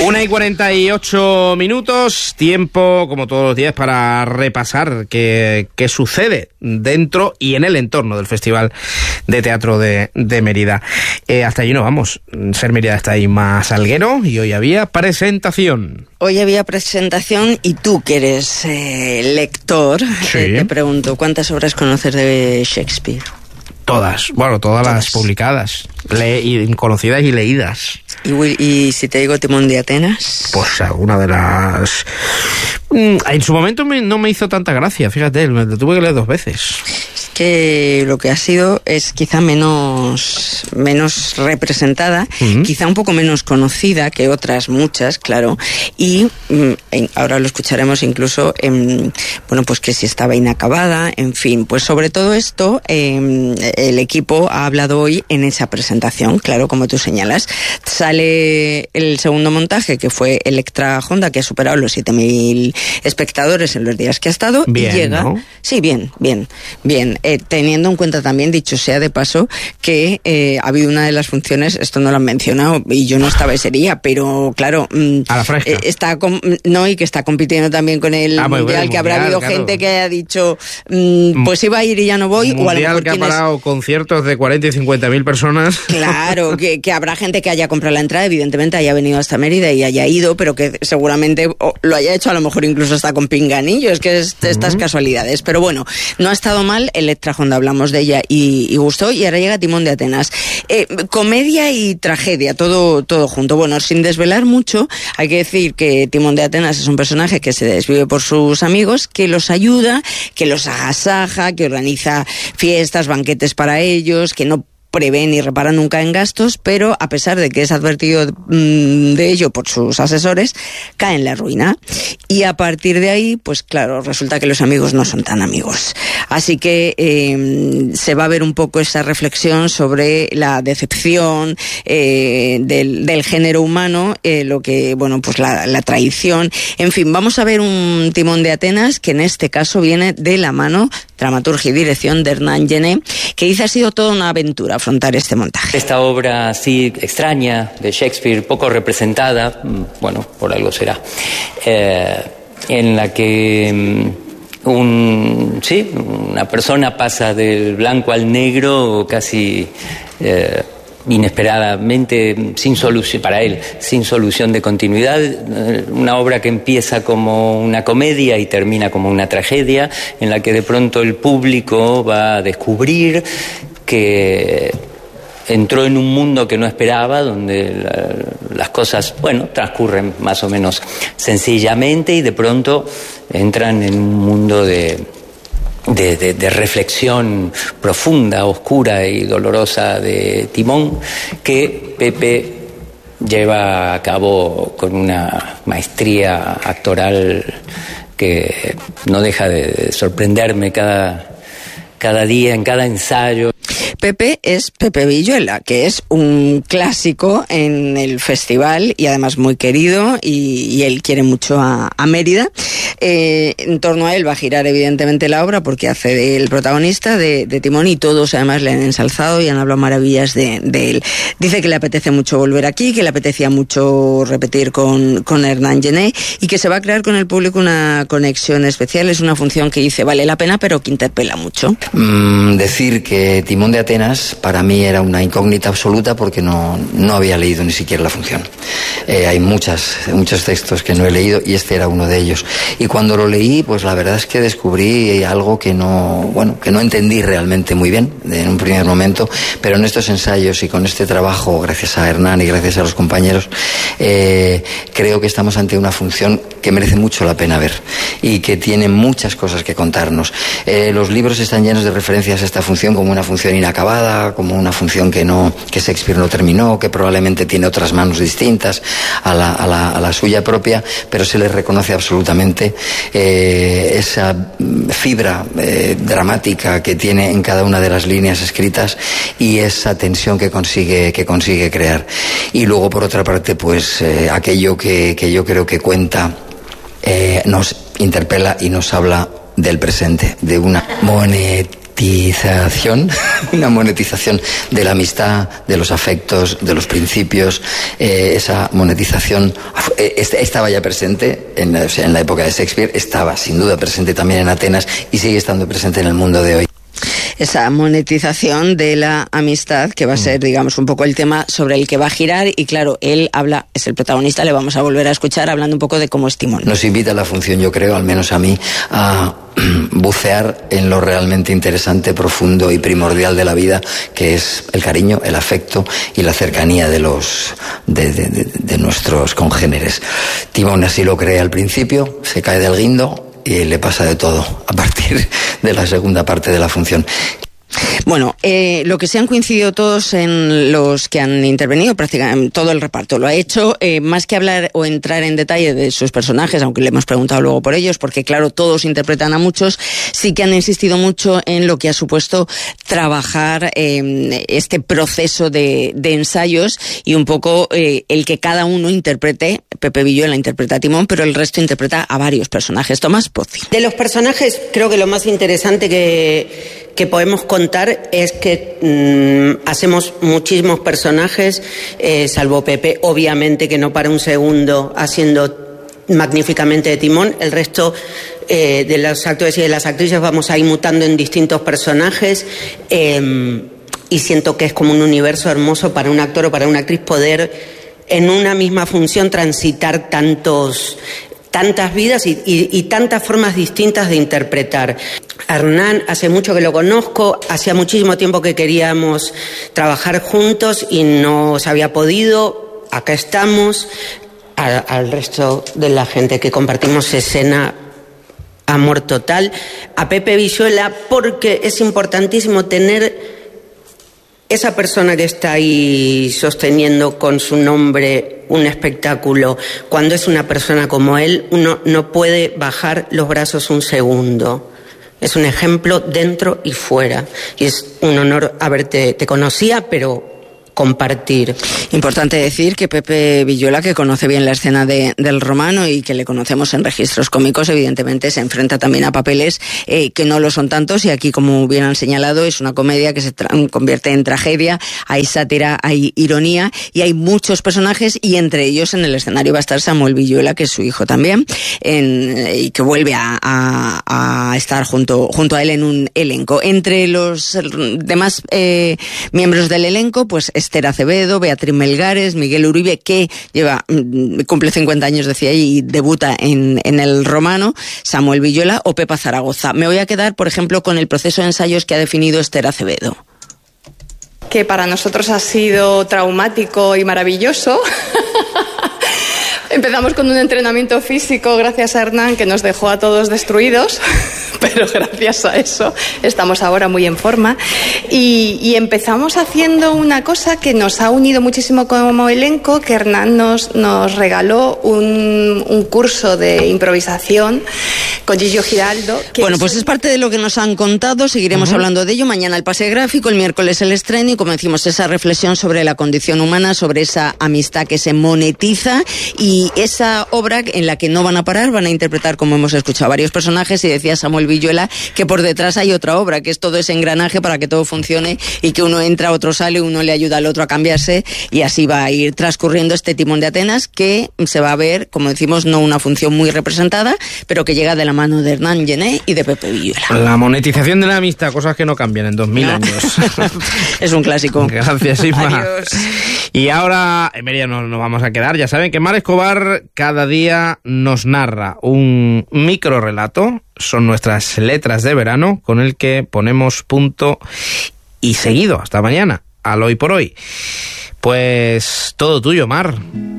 1:48, tiempo, como todos los días, para repasar qué sucede dentro y en el entorno del Festival de Teatro de Mérida. Hasta allí nos vamos. Ser Mérida está ahí más Salguero y hoy había presentación. Hoy había presentación y tú, que eres lector, Sí. Te pregunto, ¿cuántas obras conoces de Shakespeare? Todas las publicadas, conocidas y leídas. ¿Y si te digo Timón de Atenas? Pues alguna de las... En su momento no me hizo tanta gracia, fíjate, me tuve que leer 2 veces. Es que lo que ha sido es quizá menos representada, quizá un poco menos conocida que otras muchas, claro, y ahora lo escucharemos incluso pues que si estaba inacabada, en fin, pues sobre todo esto el equipo ha hablado hoy en esa presentación, claro, como tú señalas. Sale el segundo montaje, que fue Electra Honda, que ha superado los 7.000 espectadores en los días que ha estado. Bien, y llega, ¿no? Sí, bien. Teniendo en cuenta también, dicho sea de paso, que ha habido una de las funciones, esto no lo han mencionado, y yo no estaba ese día, pero claro, a la fresca. Y que está compitiendo también con el mundial, que habrá habido, claro, gente que haya dicho, pues iba a ir y ya no voy, o a lo mejor que ha parado conciertos de 40 y 50.000 personas. Claro, que habrá gente que haya comprado la entrada, evidentemente haya venido hasta Mérida y haya ido, pero que seguramente lo haya hecho a lo mejor incluso hasta con pinganillo, es que estas casualidades. Pero bueno, no ha estado mal Electra Honda, hablamos de ella y gustó, y ahora llega Timón de Atenas. Comedia y tragedia, todo junto. Bueno, sin desvelar mucho, hay que decir que Timón de Atenas es un personaje que se desvive por sus amigos, que los ayuda, que los agasaja, que organiza fiestas, banquetes para ellos, que no prevé ni repara nunca en gastos, pero a pesar de que es advertido de ello por sus asesores, cae en la ruina. Y a partir de ahí, pues claro, resulta que los amigos no son tan amigos. Así que se va a ver un poco esa reflexión sobre la decepción del género humano, lo que, bueno, pues la traición. En fin, vamos a ver un Timón de Atenas que en este caso viene de la mano, dramaturgia y dirección, de Hernán Genet, que dice ha sido toda una aventura afrontar este montaje. Esta obra así extraña de Shakespeare, poco representada, bueno, por algo será, en la que una persona pasa del blanco al negro casi inesperadamente, sin solución para él, sin solución de continuidad. Una obra que empieza como una comedia y termina como una tragedia, en la que de pronto el público va a descubrir que entró en un mundo que no esperaba, donde las cosas, transcurren más o menos sencillamente, y de pronto entran en un mundo de reflexión profunda, oscura y dolorosa de Timón, que Pepe lleva a cabo con una maestría actoral que no deja de sorprenderme cada día, en cada ensayo. Pepe es Pepe Villuela, que es un clásico en el festival y además muy querido, y él quiere mucho a Mérida. En torno a él va a girar evidentemente la obra, porque hace del protagonista de Timón, y todos además le han ensalzado y han hablado maravillas de él. Dice que le apetece mucho volver aquí, que le apetecía mucho repetir con Hernán Genet, y que se va a crear con el público una conexión especial. Es una función que dice vale la pena, pero que interpela mucho. Decir que Timón de Atenas para mí era una incógnita absoluta, porque no había leído ni siquiera la función. Hay muchos textos que no he leído y este era uno de ellos. Y cuando lo leí, pues la verdad es que descubrí algo que no entendí realmente muy bien en un primer momento, pero en estos ensayos y con este trabajo, gracias a Hernán y gracias a los compañeros, creo que estamos ante una función que merece mucho la pena ver y que tiene muchas cosas que contarnos. Los libros están llenos de referencias a esta función como una función inacabada, como una función que Shakespeare no terminó, que probablemente tiene otras manos distintas a la suya propia, pero se le reconoce absolutamente esa fibra dramática que tiene en cada una de las líneas escritas y esa tensión que consigue crear. Y luego, por otra parte, pues aquello que yo creo que cuenta, nos interpela y nos habla del presente, de una moneda monetización de la amistad, de los afectos, de los principios. Esa monetización estaba ya presente en la época de Shakespeare, estaba sin duda presente también en Atenas y sigue estando presente en el mundo de hoy. Esa monetización de la amistad, que va a ser, digamos, un poco el tema sobre el que va a girar, y claro, él habla, es el protagonista, le vamos a volver a escuchar hablando un poco de cómo es Timón. Nos invita la función, yo creo, al menos a mí, a bucear en lo realmente interesante, profundo y primordial de la vida, que es el cariño, el afecto y la cercanía de nuestros congéneres. Timón así lo cree al principio, se cae del guindo y le pasa de todo a partir de la segunda parte de la función. Bueno, lo que se han coincidido todos en los que han intervenido, prácticamente todo el reparto lo ha hecho, más que hablar o entrar en detalle de sus personajes, aunque le hemos preguntado luego por ellos, porque claro, todos interpretan a muchos, sí que han insistido mucho en lo que ha supuesto trabajar este proceso de ensayos y un poco el que cada uno interprete. Pepe Villuela interpreta a Timón, pero el resto interpreta a varios personajes. Tomás Pozzi. De los personajes, creo que lo más interesante que podemos contar es que hacemos muchísimos personajes, salvo Pepe, obviamente, que no para un segundo haciendo magníficamente de Timón. El resto de los actores y de las actrices vamos a ir mutando en distintos personajes, y siento que es como un universo hermoso para un actor o para una actriz poder en una misma función transitar tantas vidas y tantas formas distintas de interpretar. Hernán, hace mucho que lo conozco, hacía muchísimo tiempo que queríamos trabajar juntos y no se había podido. Acá estamos. Al resto de la gente que compartimos escena, amor total. A Pepe Villuela, porque es importantísimo tener esa persona que está ahí sosteniendo con su nombre un espectáculo. Cuando es una persona como él, uno no puede bajar los brazos un segundo. Es un ejemplo dentro y fuera. Y es un honor te conocía, pero compartir. Importante decir que Pepe Villuela, que conoce bien la escena del Romano y que le conocemos en registros cómicos, evidentemente se enfrenta también a papeles que no lo son tantos, y aquí, como bien han señalado, es una comedia que se convierte en tragedia, hay sátira, hay ironía y hay muchos personajes, y entre ellos en el escenario va a estar Samuel Villuela, que es su hijo también, y que vuelve a estar junto a él en un elenco. Entre los demás miembros del elenco, pues Esther Acevedo, Beatriz Melgares, Miguel Uribe, que cumple 50 años, decía, y debuta en el Romano, Samuel Villuela o Pepa Zaragoza. Me voy a quedar, por ejemplo, con el proceso de ensayos que ha definido Esther Acevedo. Que para nosotros ha sido traumático y maravilloso. Empezamos con un entrenamiento físico gracias a Hernán, que nos dejó a todos destruidos, pero gracias a eso estamos ahora muy en forma. Y empezamos haciendo una cosa que nos ha unido muchísimo como elenco, que Hernán nos regaló un curso de improvisación con Gillo Giraldo. Bueno, pues es parte de lo que nos han contado, seguiremos hablando de ello. Mañana el pase gráfico, el miércoles el estreno, y como decimos, esa reflexión sobre la condición humana, sobre esa amistad que se monetiza, y esa obra en la que no van a parar, van a interpretar, como hemos escuchado, varios personajes, y decía Samuel Villuela que por detrás hay otra obra, que es todo ese engranaje para que todo funcione y que uno entra, otro sale, uno le ayuda al otro a cambiarse, y así va a ir transcurriendo este Timón de Atenas, que se va a ver, como decimos, no una función muy representada, pero que llega de la mano de Hernán Gené y de Pepe Villuela. La monetización de la amistad, cosas que no cambian en 2000 años. Es un clásico. Gracias, Isma. Adiós. Y ahora, en Mérida nos vamos a quedar. Ya saben que Mar Escobar cada día nos narra un microrrelato, son nuestras letras de verano, con el que ponemos punto y seguido. Hasta mañana, al Hoy por Hoy. Pues todo tuyo, Mar.